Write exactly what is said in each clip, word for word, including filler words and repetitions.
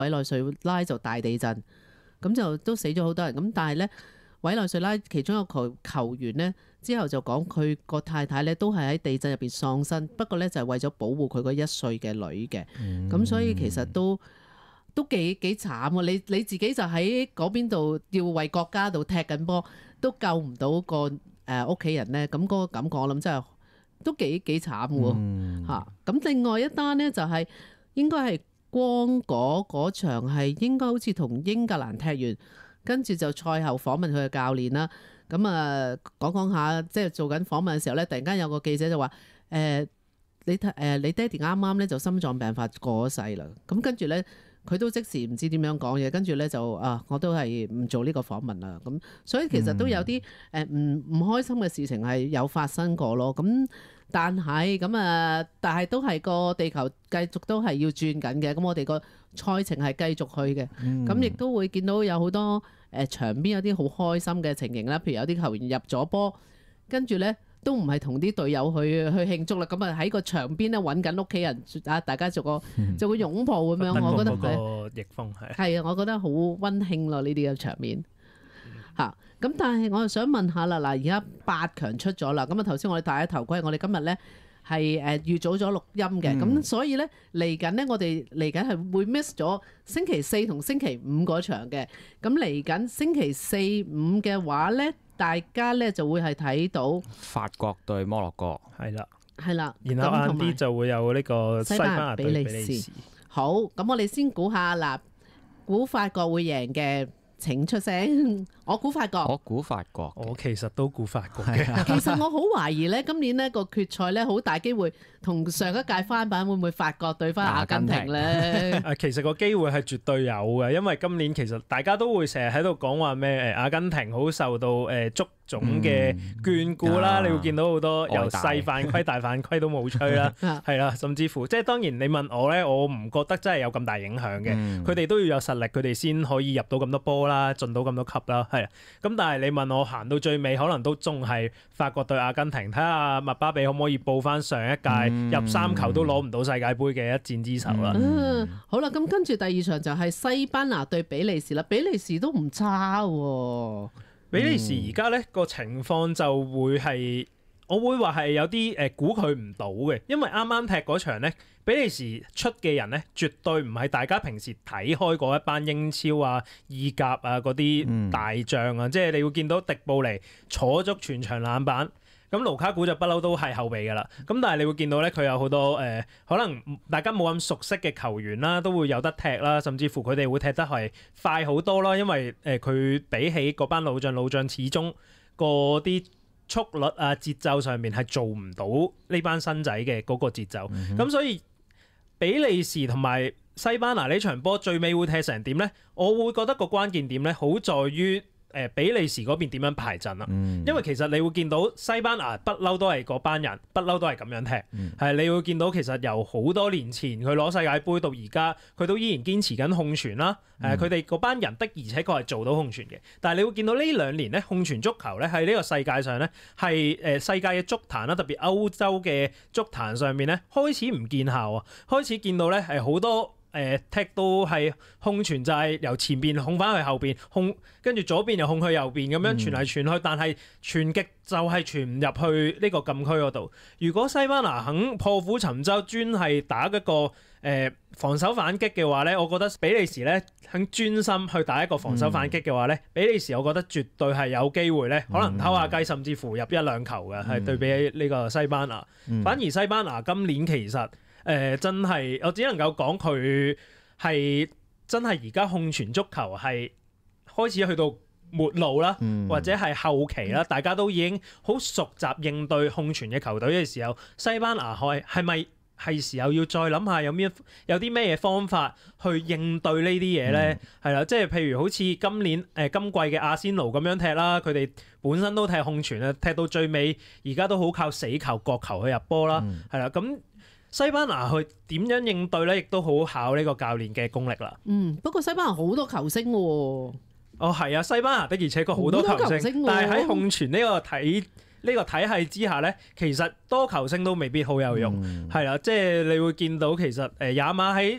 委內瑞拉就大地震，咁就都死咗好多人。咁但係咧，委內瑞拉其中一個球球員咧，之後就講佢個太太咧都係喺地震入邊喪生，不過咧就係為咗保護佢個一歲嘅女嘅。咁、嗯、所以其實都都幾幾慘喎！你你自己就喺嗰邊度要為國家度踢緊波，都救唔到個誒屋企人咧，咁、那、嗰個感覺我諗真係都幾幾慘喎嚇。咁、嗯啊、另外一單呢，就係、是、應該係光果嗰場係應該好似同英格蘭踢完，跟住就賽後訪問佢嘅教練啦。咁啊講講下，即係做緊訪問嘅時候咧，突然間有個記者就話：誒、呃、你睇誒、呃、你爹哋啱啱咧就心臟病發過咗世啦。咁跟住咧。佢都即時唔知點樣講嘢，跟住咧就啊，我都係唔做呢個訪問啦。咁所以其實都有啲誒唔唔開心嘅事情係有發生過咯。咁但係咁啊，但係都係個地球繼續都係要轉緊嘅。咁我哋個賽程係繼續去嘅。咁亦、嗯、都會見到有好多誒、呃、場邊有啲好開心嘅情形啦。譬如有啲球員入咗波，跟住咧。都唔係同啲隊友去去慶祝啦，咁啊喺個場邊咧揾緊屋企人啊，大家做個做個擁抱咁樣，我覺得係逆風係係啊，我覺得好溫馨咯呢啲嘅場面嚇。咁、嗯、但係我又想問下啦，嗱而家八強出咗啦，咁啊頭先我哋戴咗頭盔，我哋今日咧係誒預早咗錄音嘅，咁、嗯、所以咧嚟緊咧我哋嚟緊係會 miss 咗星期四同星期五嗰場嘅，咁嚟緊星期四五嘅話咧。大家咧就會係睇到法國對摩洛哥， 係啦， 係啦， 然後晏啲就會有呢個西班牙對比利時。 好，咁我哋先估下嗱，估法國會贏嘅請出聲。我估法國， 我估法國， 我其實都估法國嘅。 其實我好懷疑咧，今年呢個決賽咧好大機會同上一屆翻版會唔會法國對翻阿根廷咧？ 誒，其實個機會係絕對有嘅，因為今年其實大家都會成日喺度講話咩誒，阿根廷好受到誒足總嘅眷顧啦，嗯啊、你會見到好多由細犯規大犯規都冇吹啦，係啦，甚至乎即係當然你問我咧，我唔覺得真係有咁大影響嘅。佢哋、嗯、都要有實力，佢哋先可以入到咁多波啦，進到咁多級啦，係。咁但係你問我行到最尾，可能都仲係法國對阿根廷，睇下麥巴比可唔可以報翻上一屆、嗯、入三球都攞唔到世界盃嘅一戰之仇啦、 嗯嗯。好啦，咁跟住第二場就係西班牙對比利時啦，比利時都唔差喎、啊。 比利時而家咧個情況就會係，我會話係有啲誒估佢唔到嘅，因為啱啱踢嗰場咧，比利時出嘅人咧，絕對唔係大家平時睇開嗰一班英超啊、意甲啊嗰啲大將啊，嗯、即係你會見到迪布尼坐足全場冷板。咁盧卡古就不嬲都係後備㗎啦，咁但係你會見到咧，佢有好多誒、呃，可能大家冇咁熟悉嘅球員啦，都會有得踢啦，甚至乎佢哋會踢得係快好多啦，因為誒佢、呃、比起嗰班老將，老將始終嗰啲速率啊、節奏上面係做唔到呢班新仔嘅嗰個節奏，咁、嗯、哼所以比利時同埋西班牙呢場波最尾會踢成點咧？我會覺得個關鍵點咧，好在於。誒比利時嗰邊點樣排陣啦？嗯、因為其實你會見到西班牙不嬲都係嗰班人，不嬲都係咁樣踢。係、嗯、你會見到其實由好多年前佢攞世界盃到而家，佢都依然堅持緊控傳啦。誒佢哋嗰班人的而且確係做到控傳嘅。但係你會見到呢兩年咧，控傳足球咧喺呢個世界上咧係誒世界嘅足壇啦，特別歐洲嘅足壇上面咧開始唔見效啊，開始見到咧係好多。誒、呃、踢到係控傳就係由前邊控翻去後邊控，跟住左邊又控去右邊咁樣傳嚟傳去，但係傳極就係傳唔入去呢個禁區嗰度。如果西班牙肯破釜沉舟，專係打一個誒、呃、防守反擊嘅話咧，我覺得比利時咧肯專心去打一個防守反擊嘅話咧，嗯、比利時我覺得絕對係有機會咧，可能偷下雞，甚至乎入一兩球嘅，係、嗯、對比呢個西班牙。嗯、反而西班牙今年其實。誒、呃、真係，我只能夠講佢係真係而家控傳足球係開始去到末路啦，嗯、或者係後期啦，大家都已經好熟習應對控傳嘅球隊嘅時候，西班牙係係咪係時候要再諗下有咩有啲咩嘢方法去應對呢啲嘢咧？係啦、嗯，即係譬如好似今年誒、呃、今季嘅阿仙奴咁樣踢啦，佢哋本身都踢控傳啊，踢到最尾而家都好靠死球、角球去入波啦，係啦、嗯，咁。西班牙去點樣應對咧，亦都好考呢個教練嘅功力啦。嗯， 不過西班牙好多球星喎、哦。 哦，係啊，西班牙的而且確好多球星，球星但係喺控傳呢個體呢、呢個體系之下咧，其實多球星都未必好有用。係啦、嗯，即係你會見到其實誒亞馬喺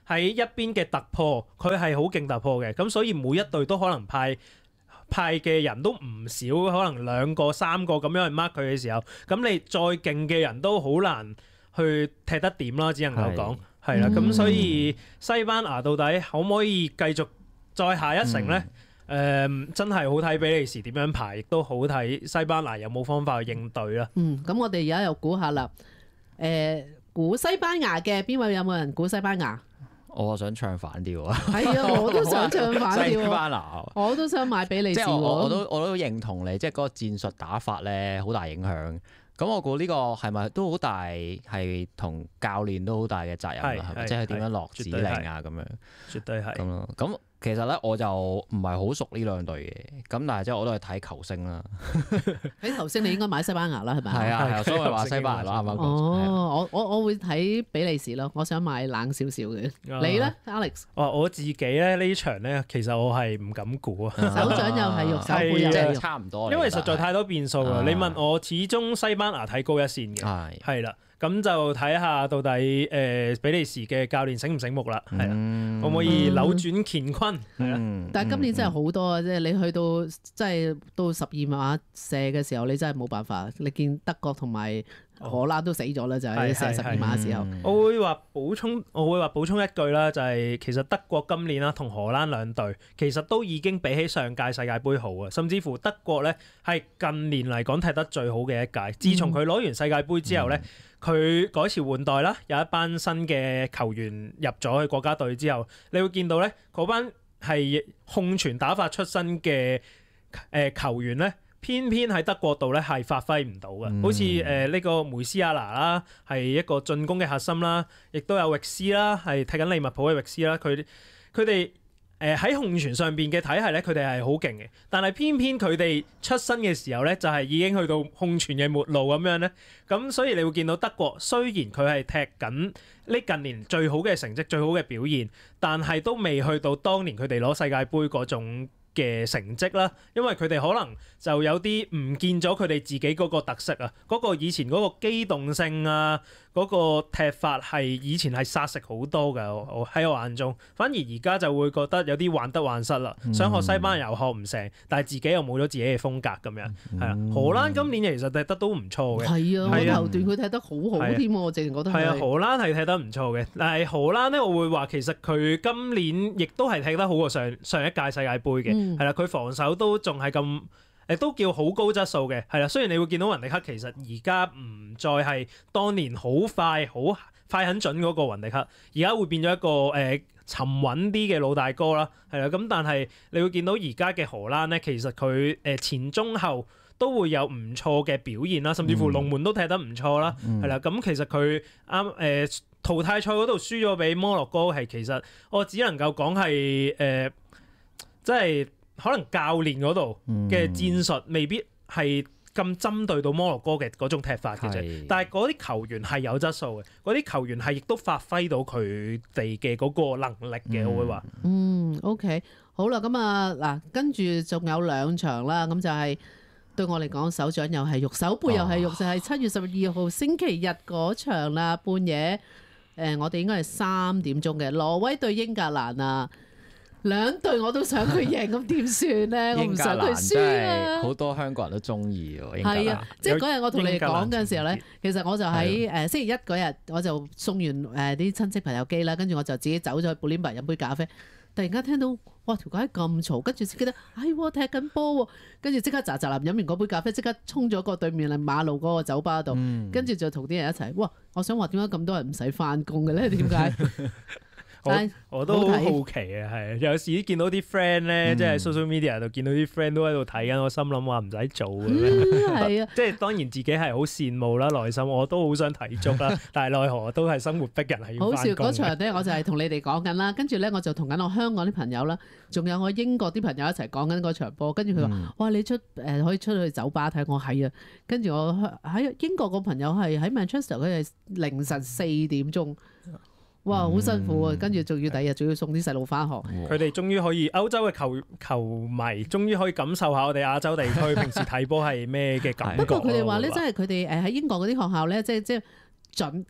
喺一邊嘅突破，佢係好勁突破嘅，咁所以每一隊都可能派派嘅人都唔少，可能兩個三個咁樣去 mark 佢嘅時候，咁你再勁嘅人都好難去踢得點啦，只能夠講係啦。咁、 嗯、 所以西班牙到底可唔可以繼續再下一城呢？誒、 嗯呃，真係好睇比利時點樣排，亦都好睇西班牙有冇方法去應對啦。 嗯，咁我哋而家又估下啦。誒、呃，估西班牙嘅邊位有冇人估西班牙？ 我想唱反調啊！ 係啊，我都想唱反調。 西班牙， 我都想買比利時。 即係我我都我都認同你，即係嗰個戰術打法咧，好大影響。咁我估呢個係咪都好大係同教練都好大嘅責任啦？係咪？即係點樣落指令啊？咁樣絕對係。 咁咯。咁其實咧我就唔係好熟呢兩隊嘅。咁但係即係我都係睇球星啦。 睇球星你應該買西班牙啦，係咪？ 係啊係啊，所以話西班牙咯，啱啱講。 哦，我我我會睇比利時咯。我想買冷少少嘅。你咧 ，Alex？ 哦，我自己咧呢場咧，其實我係唔敢估啊。 手掌又係肉，手背又係肉， 差唔多。 因為實在太多變數啦。你問我，始終西班牙睇高一線嘅，係係啦。咁就睇下到底誒、呃、比利時嘅教練醒唔醒目啦，係啦、嗯，可唔可以扭轉乾坤？係啦、嗯。 但係今年真係好多啊！即係、嗯、你去到即係到十二碼射嘅時候，你真係冇辦法。你見德國同埋荷蘭都死咗啦，就係射十二碼嘅時候。 我會話補充，我會話補充一句啦，就係、是、其實德國今年啦同荷蘭兩隊其實都已經比起上屆世界盃好啊，甚至乎德國咧係近年嚟講踢得最好嘅一屆。自從佢攞完世界盃之後咧。嗯佢改朝換代啦，有一班新嘅球員入咗去國家隊之後，你會見到咧嗰班係控傳打法出身嘅誒、呃、球員咧，偏偏喺德國度咧係發揮唔到嘅，嗯、好似誒呢個梅斯亞拿啦，係一個進攻嘅核心啦，亦都有域斯啦，係踢緊利物浦嘅域斯啦，佢佢哋。誒喺、呃、控傳上邊嘅體系咧，佢哋係好勁嘅，但係偏偏佢哋出身嘅時候咧，就係、是、已經去到控傳嘅末路咁樣咧。咁所以你會見到德國雖然佢係踢緊呢近年最好嘅成績、最好嘅表現，但係都未去到當年佢哋攞世界盃嗰種嘅成績啦。因為佢哋可能就有啲唔見咗佢哋自己嗰個特色啊，嗰、嗰個以前嗰個機動性啊。嗰個踢法係以前係殺食好多㗎，我喺我眼中，反而而家就會覺得有啲患得患失啦。嗯、想學西班牙又學唔成，但係自己又冇咗自己嘅風格咁樣，係啦、嗯。荷蘭今年其實踢得都唔錯嘅，係啊， 我頭段佢踢得好好添，我淨係覺得係啊，荷蘭係踢得唔錯嘅，但係荷蘭咧，我會話其實佢今年亦都係踢得好過上上一屆世界盃嘅，係啦、嗯，佢防守都仲係咁。誒都叫好高質素嘅，係啦。雖然你會見到雲迪克其實而家唔再係當年好快、好快很準嗰個雲迪克，而家會變咗一個誒、呃、沉穩啲嘅老大哥啦，係啦。咁但係你會見到而家嘅荷蘭咧，其實佢誒前中後都會有唔錯嘅表現啦，甚至乎龍門都踢得唔錯啦，係啦、嗯。咁其實佢啱誒淘汰賽嗰度輸咗俾摩洛哥，係其實我只能夠講係誒，即係。可能教練嗰度嘅戰術未必係咁針對到摩洛哥嘅嗰種踢法嘅啫，是但係嗰啲球員係有質素嘅，嗰啲球員係亦都發揮到佢哋嘅嗰個能力嘅，嗯、我會話。嗯 ，OK，好啦，咁啊嗱，跟住仲有兩場啦，咁就係對我嚟講，手掌又係肉，手背又係肉，啊、就係七月十二號星期日嗰場啦，半夜誒、呃，我哋應該係三點鐘嘅，挪威對英格蘭啊。兩隊我都想佢贏，咁點算咧？我唔想佢輸啊！ 好多香港人都中意喎。 係啊，即係嗰日我同你哋講嘅時候咧，其實我就喺誒、呃、星期一嗰日，我就送完誒啲、呃、親戚朋友機啦，跟住我就自己走咗去布廉伯飲杯咖啡，突然間聽到哇條街咁嘈，跟住先記得係喎踢緊波喎，跟住即刻喳喳林飲完嗰杯咖啡，即刻衝咗過對面嚟馬路嗰個酒吧度，跟住、嗯、就同啲人一齊。哇！我想話點解咁多人唔使翻工嘅咧？點解？ 我，我都好好奇啊，係有時見到啲 friend 咧，嗯、即係 social media 度見到啲 friend 都喺度睇緊，我心諗話唔使做嘅咩？係、嗯、啊，即係當然自己係好羨慕啦，內心我都好想睇足啦，但係奈何都係生活逼人係要翻工。好笑嗰場咧，我就係同你哋講緊啦，跟住咧我就同緊我香港啲朋友啦，仲有我英國啲朋友一齊講緊嗰場波，跟住佢話：嗯、哇，你出誒、呃、可以出去酒吧睇，我係啊。跟住我喺英國個朋友係喺 Manchester，佢係凌晨四點鐘。哇，好辛苦啊！跟住仲要第二日仲要送啲細路翻學。 佢哋終於可以歐洲嘅球球迷，終於可以感受下我哋亞洲地區平時睇波係咩嘅感覺。 不過佢哋話咧，真係佢哋誒喺英國嗰啲學校咧，即係即係準即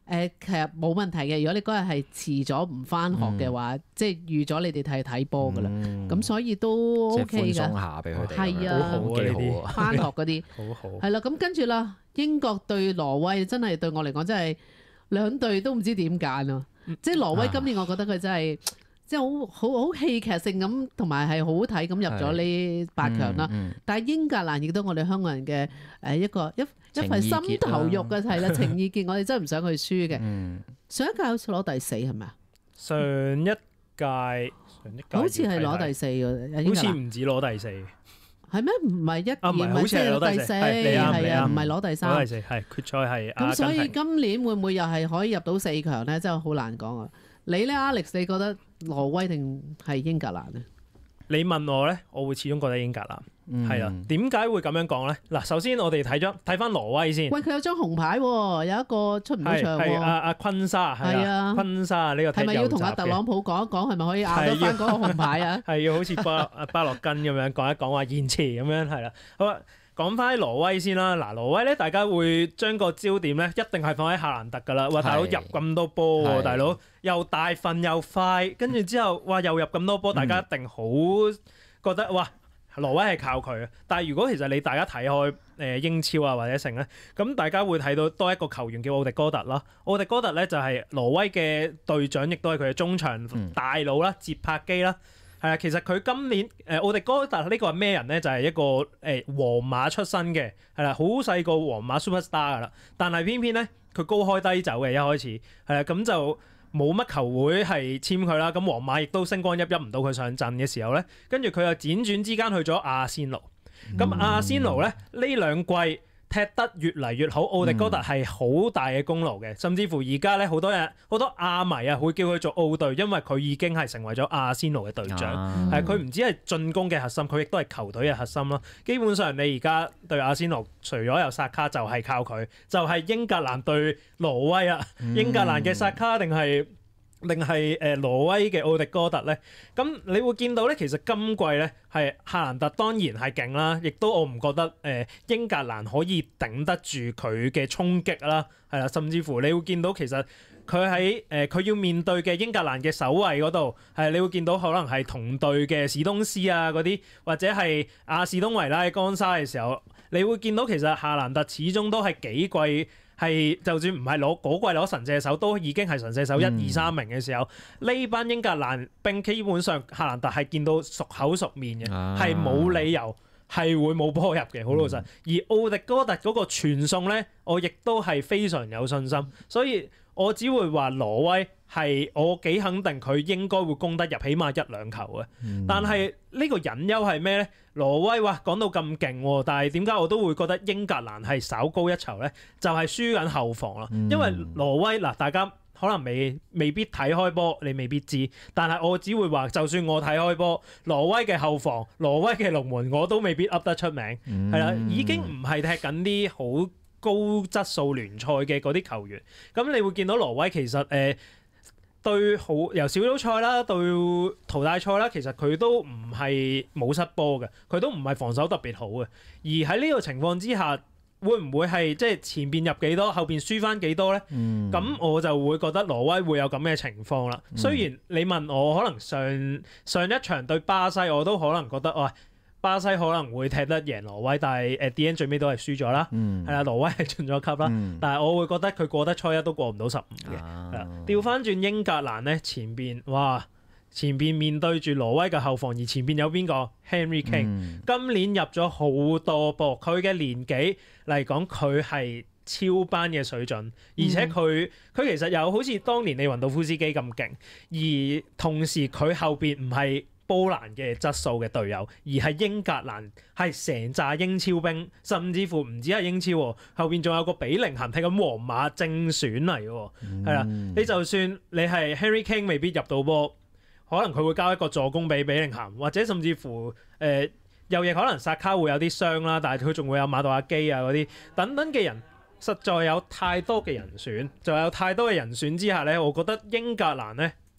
誒其實冇問題嘅。如果你嗰日係遲咗唔翻學嘅話，即係預咗你哋睇睇波噶啦。咁所以都 O K 即係寬鬆㗎。 下俾佢哋， 係啊好好啊幾呢啲好啊！ 翻學嗰啲好好。 係啦。咁跟住啦，英國對挪威真係對我嚟講真係兩隊都唔知點揀啊！即係挪威今年我覺得佢真係。即係好好好戲劇性咁，同埋係好好睇咁入咗呢八強啦。 嗯嗯但係英格蘭亦都我哋香港人嘅誒一個一一份情意結心頭肉嘅係啦，情意結我哋真係唔想佢輸嘅。 嗯上一屆好似攞第四係咪啊？ 上一屆上一屆好似係攞第四嘅，英格蘭好似唔止攞第四， 係咩？唔係一二， 啊唔係唔係即係攞第四， 係你啱你係啊， 啱唔係攞第攞第三。 四係決賽係阿咁所以根廷。 今年會唔會又係可以入到四強咧？真係好難講啊！你咧，Alex，你覺得挪威定係英格蘭咧？ 你問我咧，我會始終覺得英格蘭嗯係啦。點解會咁樣講咧？嗱，首先我哋睇咗睇翻挪威先， 喂，佢有張紅牌喎，有一個出唔到係場喎。 係阿阿昆沙係係啊， 啊昆沙呢個踢係咪要同阿右閘嘅特朗普講一講，係咪可以拗得翻嗰個紅牌啊？ 係要好似巴阿巴洛根咁樣講一講話延遲咁樣係啦。好啦，講翻挪威先啦。嗱，挪威咧，大家會將個焦點咧一定係放喺夏蘭特㗎啦。哇，大佬入係咁多波喎， 係大佬又大份又快，跟住之後哇又入咁多波，大家一定好覺得哇挪威係靠佢啊。但係如果其實你大家睇開誒英超啊或者成咧，咁大家會睇到多一個球員叫奧迪哥特啦。奧迪哥特咧就係挪威嘅隊長，亦都係佢嘅中場大佬啦，節拍機啦。係啊，其實佢今年誒、呃、奧迪哥特呢個係咩人咧？就係、是、一個誒、呃、皇馬出身嘅，係啦，好細個皇馬 superstar 噶啦。但係偏偏咧，佢高開低走嘅一開始，係啊，咁就冇乜球會係簽佢啦。咁皇馬亦都星光熠熠唔到佢上陣嘅時候咧，跟住佢又輾轉之間去咗阿仙奴。咁、嗯、阿仙奴咧呢兩季踢得越嚟越好，奧迪哥特係好大嘅功勞嘅，甚至乎而家咧好多人好多亞迷啊會叫佢做奧隊，因為佢已經係成為咗阿仙奴嘅隊長。係佢唔止係進攻嘅核心，佢亦都係球隊嘅核心咯。基本上你而家對阿仙奴，除咗有薩卡就係靠佢，就係、是、英格蘭對挪威啊， 嗯、 英格蘭嘅薩卡定係定係誒挪威嘅奧迪哥特咧？咁你會見到咧，其實今季咧係夏蘭特當然係勁啦，亦都我唔覺得誒、呃、英格蘭可以頂得住佢嘅衝擊啦，係啦，甚至乎你會見到其實佢喺誒佢要面對嘅英格蘭嘅守衞嗰度，係你會見到可能係同隊嘅史東斯啊嗰啲，或者係阿士東維拉嘅岡沙嘅時候，你會見到其實夏蘭特始終都係幾季。係，就算唔係攞嗰季攞神射手，都已經係神射手一二三名嘅時候，呢、嗯、班英格蘭兵基本上夏蘭特係見到熟口熟面嘅，係冇、啊、理由係會冇波入嘅，好老實。嗯、而奧迪哥特嗰個傳送咧，我亦都係非常有信心，所以我只會話挪威係我幾肯定佢應該會攻得入，起碼一兩球嘅。嗯、但係呢個隱憂係咩咧？挪威哇講到咁勁，但係點解我都會覺得英格蘭係稍高一籌咧？就係、是、輸緊後防啦，嗯、因為挪威嗱，大家可能未未必睇開波，你未必知，但係我只會話，就算我睇開波，挪威嘅後防、挪威嘅龍門，我都未必噏得出名，係啦、嗯，已經唔係踢緊啲好高質素聯賽嘅嗰啲球員。咁你會見到挪威其實誒。呃對好由小組賽啦到淘汰賽啦，其實佢都唔係冇失波嘅，佢都唔係防守特別好嘅。而喺呢個情況之下，會唔會係即係前邊入幾多，後邊輸翻幾多咧？咁、嗯、我就會覺得挪威會有咁嘅情況啦。嗯、雖然你問我，可能上上一場對巴西，我都可能覺得哇。巴西可能會踢得贏挪威，但係誒 D N 最尾都係輸咗啦。係啦、嗯，挪威係進咗級啦。嗯、但係我會覺得佢過得初一都過唔到十五嘅。係啦、啊，調翻轉英格蘭咧，前邊哇，前邊面對住挪威嘅後防，而前邊有邊個 Henry King，、嗯、今年入咗好多波，佢嘅年紀嚟講，佢係超班嘅水準，而且佢佢、嗯、其實又好似當年利雲道夫斯基咁勁，而同時佢後邊唔係波蘭嘅質素嘅隊友，而係英格蘭係成紮英超兵，甚至乎唔止係英超，後邊仲有個比寧咸踢緊皇馬正選嚟嘅，係啦、嗯。你就算你係 Harry Kane 未必入到波，可能佢會交一個助攻俾比寧咸，或者甚至乎誒、呃、右翼可能薩卡會有啲傷啦，但係佢仲會有馬杜亞基啊嗰啲等等嘅人，實在有太多嘅人選，就有太多嘅人選之下咧，我覺得英格蘭咧。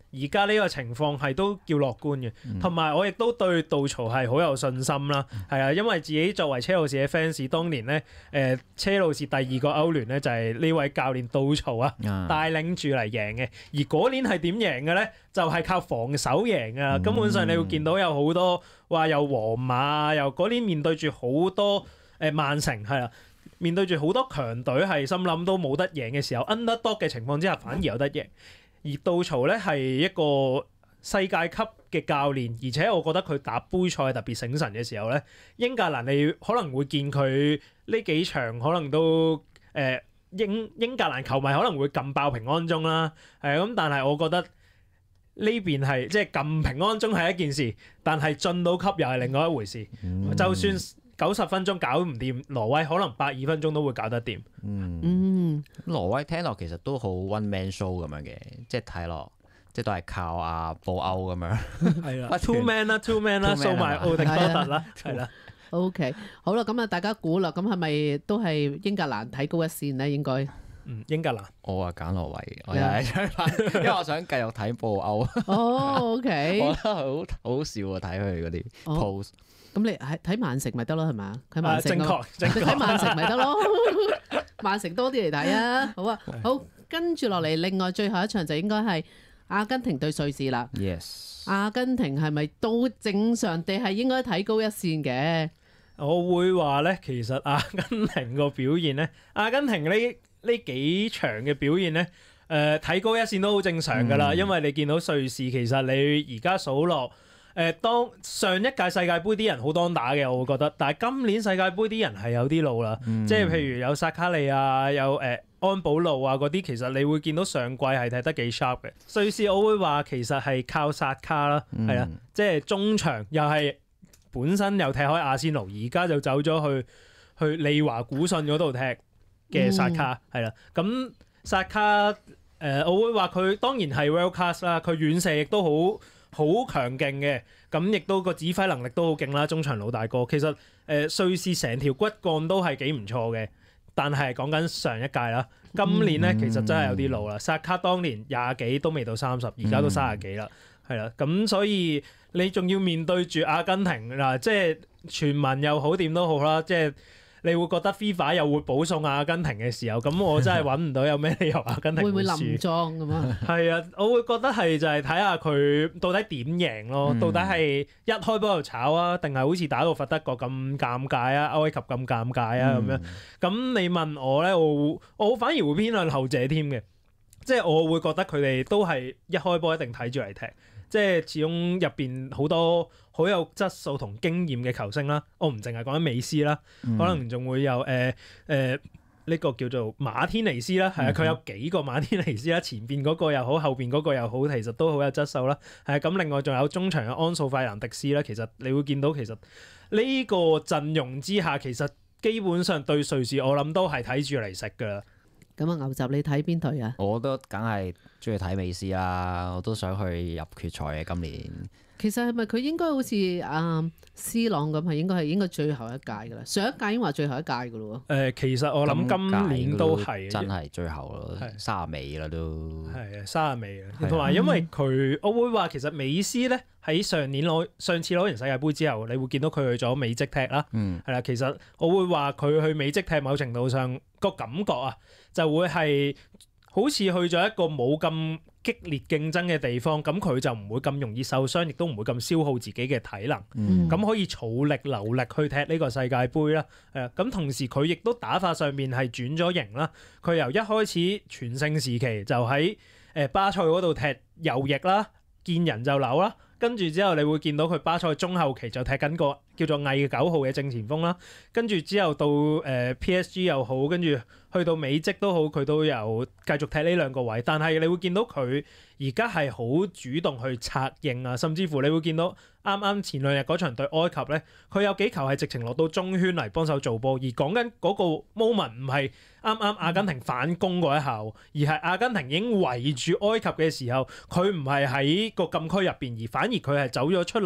而家呢個情況係都叫樂觀嘅，同埋、嗯、我亦都對杜曹係好有信心啦。係啊，因為自己作為車路士嘅 fans，當年咧誒、呃、車路士第二個歐聯咧就係、是、呢位教練杜曹啊帶領住嚟贏嘅。而嗰年係點贏嘅咧？就係、是、靠防守贏啊！嗯、根本上你會見到有好多話有皇馬，又嗰年面對住好多誒曼城係啦，面對住好多強隊係心諗都冇得贏嘅時候 underdog 嘅情況之下反而有得贏。而杜曹咧係一個世界級嘅教練，而且我覺得佢打杯賽特別醒神嘅時候咧，英格蘭你可能會見佢呢幾場可能都誒、呃、英英格蘭球迷可能會撳爆平安鐘啦，係咁，但係我覺得呢邊係即係撳平安鐘係一件事，但係進到級又係另外一回事。嗯、就算九十分鐘搞唔掂，挪威可能百二分鐘都會搞得掂。 嗯，嗯挪威聽落其實都好 one man show 咁樣嘅，即係睇落即係都係靠阿布歐咁樣。係啦，two man 啦，two man 啦，數埋奧迪多特啦，係啦。 OK， 好啦，咁啊，大家估啦，咁係咪都係英格蘭睇高一線咧？應該。 嗯，英格蘭， 我話揀挪威，我又係，因為我想繼續睇布歐。 哦，OK， 我覺得好好笑啊！睇佢嗰啲 post。 咁你係睇曼城咪得咯，係嘛？睇曼城， 正確，正確。 你睇曼城咪得咯，曼城多啲嚟睇啊！好啊，好，跟住落嚟，另外最後一場就應該係阿根廷對瑞士啦。 Yes， 阿根廷係咪都正常地係應該睇高一線嘅？ 我會話咧，其實阿根廷個表現咧，阿根廷呢？呢幾場嘅表現咧，誒、呃、睇高一線都好正常㗎啦，嗯、因為你見到瑞士其實你而家數落，誒、呃、當上一屆世界盃啲人好當打嘅，我會覺得，但係今年世界盃啲人係有啲老啦，嗯、即係譬如有薩卡利亞，有誒、呃、安保路啊嗰啲，其實你會見到上季係睇得幾 sharp 嘅。瑞士我會話其實係靠薩卡啦，係啊、嗯，即係中場又係本身又踢開阿仙奴，而家就走咗去去利華古信嗰度踢。嘅薩卡係啦，咁薩卡誒、呃，我會話佢當然係 world class 啦，佢遠射亦都好好強勁嘅，咁亦都個指揮能力都好勁啦，中場老大哥。其實誒、呃、瑞士成條骨幹都係幾唔錯嘅，但係講緊上一屆啦，今年咧其實真係有啲老啦。薩卡當年廿幾都未到三十，而家都三十幾啦，係啦，咁所以你仲要面對住阿根廷嗱，即係傳聞又好點都好啦，即係。你會覺得 FIFA 又會保送阿根廷嘅時候，咁我真係揾唔到有咩理由阿根廷會輸。會唔會冧莊咁啊？係啊，我會覺得係就係睇下佢到底點贏咯，嗯、到底係一開波就炒啊，定係好似打到佛德國咁尷尬啊，埃及咁尷尬啊咁、嗯、樣。咁你問我咧，我我反而會偏向後者添嘅，即係我會覺得佢哋都係一開波一定睇住嚟踢。即係始終入邊好多好有質素同經驗嘅球星啦，我唔淨係講緊美斯啦，嗯、可能仲會有誒誒呢個叫做馬天尼斯啦，係啊，佢有幾個馬天尼斯啦，前邊嗰個又好，後邊嗰個又好，其實都好有質素啦。係啊，咁另外仲有中場嘅安素費蘭迪斯啦，其實你會見到其實呢個陣容之下，其實基本上對瑞士我諗都係睇住嚟食㗎啦。 咁啊，牛雜你睇邊隊啊？ 我都梗係中意睇美斯啦，我都想去入決賽嘅今年。 其實係咪佢應該好似啊 C 朗咁，係應該係應該最後一屆㗎啦？上一屆已經話最後一屆㗎咯喎。誒， 其實我諗今年都係真係最後咯，卅尾啦都。係啊， 卅尾啊，同埋因為佢，我會話其實美斯咧喺上年攞上次攞完世界盃之後，你會見到佢去咗美職踢啦。嗯。係啦，其實我會話佢去美職踢，某程度上個感覺啊，就會係好似去咗一個冇咁激烈競爭嘅地方，咁佢就唔會咁容易受傷，亦都唔會咁消耗自己嘅體能，咁、嗯、可以儲力留力去踢呢個世界盃啦。誒，咁同時佢亦都打法上面係轉咗型啦。佢由一開始全盛時期就喺誒巴塞嗰度踢右翼啦，見人就扭啦，跟住之後你會見到佢巴塞中後期就踢緊個叫做偽九號嘅正前鋒啦，跟住之後到誒、呃、P S G 又好，跟住去到美職都好，佢都有繼續踢呢兩個位。但係你會見到佢而家係好主動去策應啊，甚至乎你會見到啱啱前兩日嗰場對埃及咧，佢有幾球係直情落到中圈嚟幫手做波。而講緊嗰個 moment 唔係啱啱阿根廷反攻嗰一下，而係阿根廷已經圍住埃及嘅時候，佢唔係喺個禁區入邊，而反而佢係走咗出嚟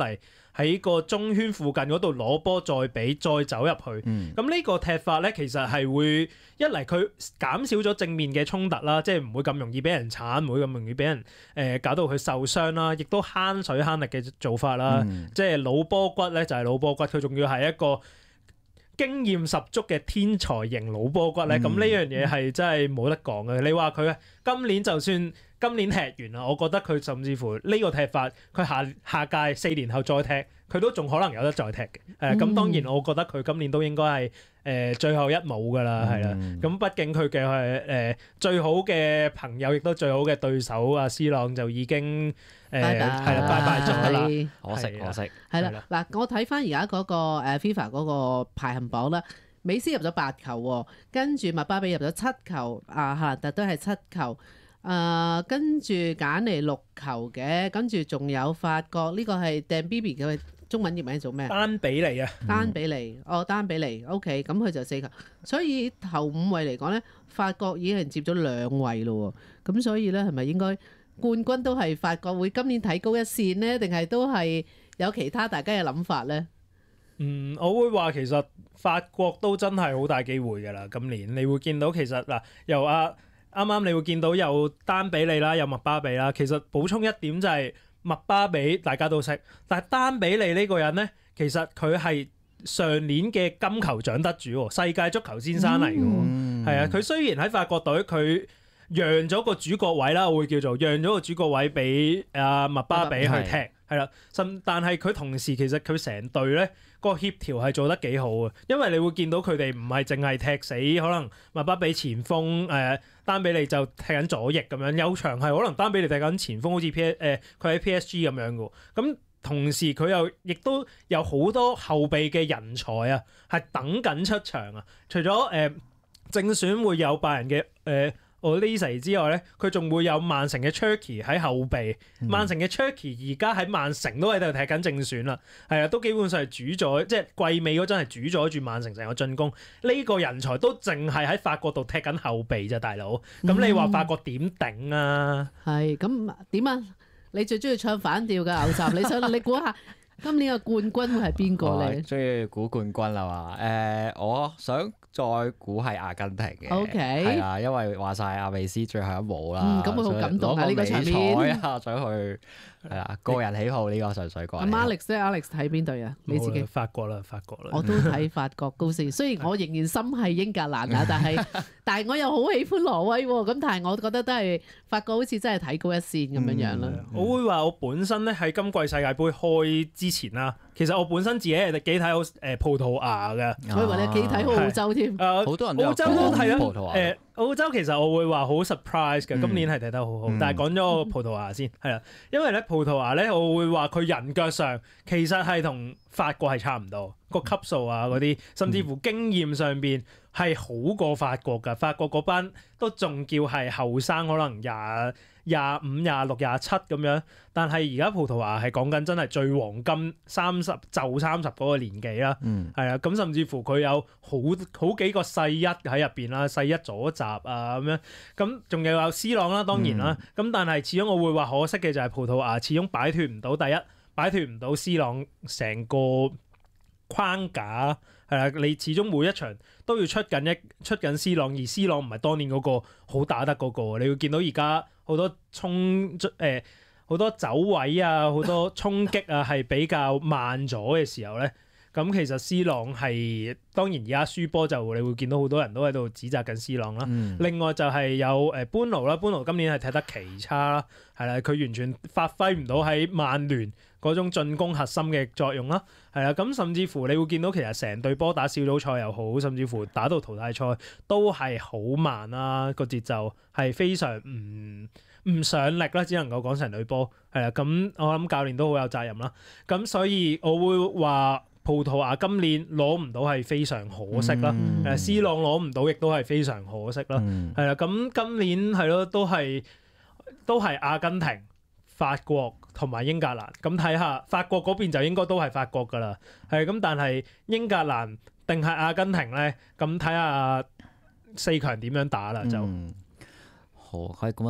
喺個中圈附近嗰度攞波再俾再走入去。咁呢、嗯、個踢法咧，其實係會一嚟佢減少咗正面嘅衝突啦，即係唔會咁容易俾人鏟，唔會咁容易俾人誒、呃、搞到佢受傷啦，亦都慳水慳力嘅做法啦。嗯、即係老波骨咧就係老波骨，佢仲要係一個經驗十足嘅天才型老波骨咧，咁呢、嗯、樣嘢係真係冇得講嘅。你話佢今年就算今年踢完啦，我覺得佢甚至乎呢個踢法，佢下下屆四年後再踢，佢都仲可能有得再踢嘅。誒、呃，咁、嗯、當然我覺得佢今年都應該係誒、呃、最後一舞㗎啦，係啦、嗯。咁畢竟佢嘅係誒最好嘅朋友，亦都最好嘅對手啊，C朗就已經。誒係啦，拜拜咗啦， 可惜可惜。 係啦，嗱，我睇翻而家嗰個誒 FIFA 嗰個排行榜啦，美斯入咗八球喎，跟住麥巴比入咗七球，啊夏蘭特都係七球，誒跟住簡尼六球嘅，跟住仲有法國呢個係 Dembele 嘅中文譯名做咩？ 丹比利啊， 丹比利，哦丹比利 ，OK，咁佢就四球，所以頭五位嚟講咧，法國已經係接咗兩位咯喎，咁所以咧係咪應該？冠軍都係法國會今年睇高一線呢？定係都係有其他大家嘅諗法呢？ 嗯，我會話其實法國都真係好大機會㗎啦。今年你會見到其實嗱，由啊啱啱你會見到有丹比利啦，有麥巴比啦。其實補充一點就係麥巴比大家都識，但係丹比利呢個人呢，其實佢係上年嘅金球獎得主，世界足球先生嚟嘅。係、嗯、啊，佢雖然喺法國隊佢。讓咗個主角位啦，我會叫做讓咗個主角位俾阿麥巴比去踢，係啦。甚但係佢同時其實佢成隊咧個協調係做得幾好嘅，因為你會見到佢哋唔係淨係踢死可能麥巴比前鋒，誒、呃、丹比利就踢緊左翼咁樣，有場係可能丹比利踢緊前鋒，好似 P 誒佢喺 P S G 咁樣嘅。咁同時佢又亦都有好多後備嘅人才啊，係等緊出場啊。除咗誒、呃、正選會有拜仁嘅誒。呃Olise 之外咧，佢仲會有曼城嘅 Cherky 喺後備。嗯、曼城嘅 Cherky 而家喺曼城都喺度踢緊正選啦，係啊，都基本上係主宰，即係季尾嗰陣係主宰住曼城成個進攻。呢、呢個人才都淨係喺法國度踢緊後備咋，大佬。咁你話法國點頂啊？ 係咁點啊？你最中意唱反調嘅牛雜，你想你估下今年嘅冠軍會係邊個咧？ 中意估冠軍啦嘛？誒、呃，我想。再估係阿根廷嘅，係 Okay. 啊，因為話晒阿美斯最後一舞啦， 咁佢好感動啊！呢個場面， 啊，想去係啊，個人喜好呢個純粹個人。 咁 Alex 咧 ，Alex 睇邊隊啊？你自己法國啦，法國啦。 我都睇法國高先，雖然我仍然心係英格蘭啊，但係但係我又好喜歡挪威喎。咁但係我覺得都係法國好似真係睇高一線咁樣樣啦。 嗯、我會話我本身咧喺今季世界盃開之前啦，其實我本身自己係幾睇好誒葡萄牙嘅， 我以為你幾睇好澳洲添。 誒， 好多人都澳洲都係啦。 誒、 呃，澳洲其實我會話好 surprise 嘅，今年係睇得好好。 嗯、 但係講咗個葡萄牙先，係啦，因為咧葡萄牙咧，我會話佢人腳上其實係同法國係差唔多，個級數啊嗰啲，甚至乎經驗上邊係好過法國㗎。法國嗰班都仲叫係後生，可能廿廿五、廿六、廿七咁樣。但係而家葡萄牙係講緊真係最黃金三十就三十嗰個年紀啦，係啊、嗯，咁甚至乎佢有好好幾個世一喺入邊啦，世一左閘啊咁樣，咁仲有有 C 朗啦，當然啦，咁、嗯、但係始終我會話可惜嘅就係葡萄牙始終擺脫唔到第一，擺脫唔到 C 朗成個框架，係啦，你始終每一場都要出緊一出緊 C 朗，而 C 朗唔係當年嗰個好打得嗰個，你會見到而家好多衝誒。呃好多走位啊，好多衝擊啊，係比較慢咗嘅時候咧，咁其實 C 朗係當然而家輸波就你會見到好多人都喺度指責緊 C 朗啦。嗯、另外就係有誒班奴啦，班奴今年係踢得奇差啦，係啦，佢完全發揮唔到喺曼聯嗰種進攻核心嘅作用啦，係啦，咁甚至乎你會見到其實成隊波打小組賽又好，甚至乎打到淘汰賽都係好慢啦，個節奏係非常唔唔上力啦，只能夠講成隊波係啦。咁我諗教練都好有責任啦。咁所以我會話葡萄牙今年攞唔到係非常可惜啦。誒、嗯、C 朗攞唔到亦都係非常可惜啦。係啦、嗯，咁今年係咯，都係都係阿根廷、法國同埋英格蘭。咁睇下法國嗰邊就應該都係法國㗎啦。係咁，但係英格蘭定係阿根廷咧？咁睇下四強點樣打啦就。 嗯好，可以咁樣都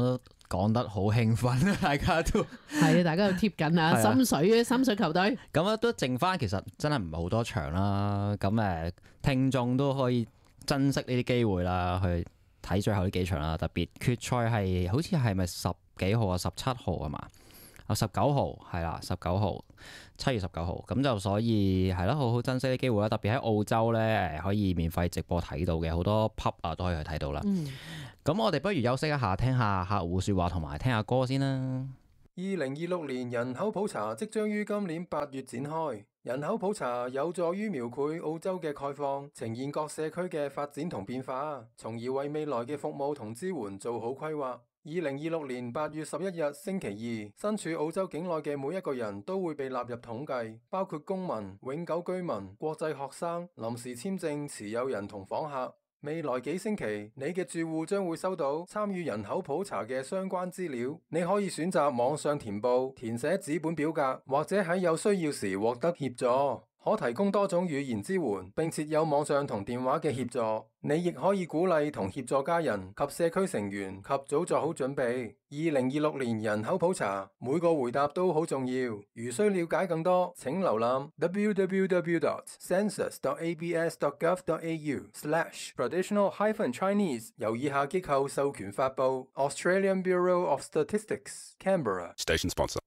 講得好興奮，大家都係啊，大家都貼緊啊，心水心水球隊。 咁啊，都剩翻其實真係唔係好多場啦。咁誒，聽眾都可以珍惜呢啲機會啦，去睇最後呢幾場啦。特別決賽係好似係咪十幾號啊？十七號啊嘛？啊，十九號係啦，十九號七月十九號。咁就所以係咯，好好珍惜啲機會啦。特別喺澳洲咧，誒可以免費直播睇到嘅，好多 pub 啊都可以去睇到啦。 嗯。 咁我哋不如休息一下，聽下客戶説話同埋聽下歌先啦。 二零二六年人口普查即將於今年八月展開。人口普查有助於描繪澳洲嘅概況，呈現各社區嘅發展同變化，從而為未來嘅服務同支援做好規劃。二零二六年八月十一日星期二，身處澳洲境內嘅每一個人都會被納入統計，包括公民、永久居民、國際學生、臨時簽證持有人同訪客。未來幾星期，你嘅住戶將會收到參與人口普查嘅相關資料。你可以選擇網上填報、填寫紙本表格，或者喺有需要時獲得協助。可提供多種語言支援，並設有網上同電話嘅協助。你亦可以鼓勵同協助家人及社區成員及早做好準備。二零二六年人口普查，每個回答都好重要。如需了解更多，請瀏覽 w w w dot census dot a b s dot gov dot a u slash traditional hyphen Chinese。由以下機構授權發布 ：Australian Bureau of Statistics，Canberra。 Station sponsor。